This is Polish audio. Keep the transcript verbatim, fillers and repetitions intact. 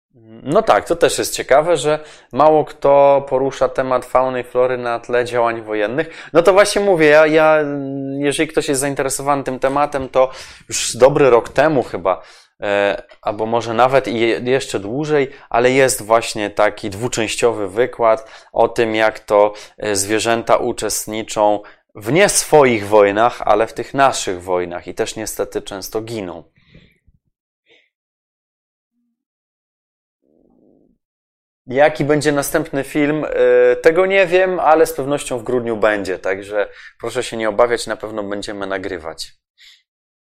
No tak, to też jest ciekawe, że mało kto porusza temat fauny i flory na tle działań wojennych. No to właśnie mówię, ja, ja jeżeli ktoś jest zainteresowany tym tematem, to już dobry rok temu chyba, e, albo może nawet i je, jeszcze dłużej, ale jest właśnie taki dwuczęściowy wykład o tym, jak to e, zwierzęta uczestniczą w nie swoich wojnach, ale w tych naszych wojnach i też niestety często giną. Jaki będzie następny film? E, Tego nie wiem, ale z pewnością w grudniu będzie, także proszę się nie obawiać, na pewno będziemy nagrywać.